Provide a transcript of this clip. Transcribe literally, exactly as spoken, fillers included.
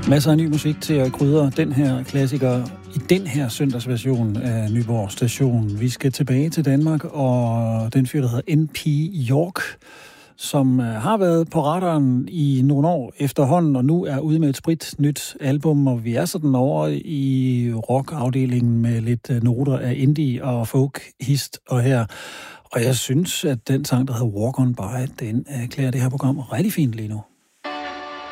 Masser af ny musik til at krydre den her klassiker i den her søndagsversion af Nyborg Station. Vi skal tilbage til Danmark, og den fyr, der hedder N P York, som har været på radaren i nogle år efterhånden, og nu er ude med et sprit nyt album, og vi er sådan over i rock-afdelingen med lidt noter af indie og folk, hist og her. Og jeg synes, at den sang, der hedder Walk On By, den erklærer det her program rigtig fint lige nu.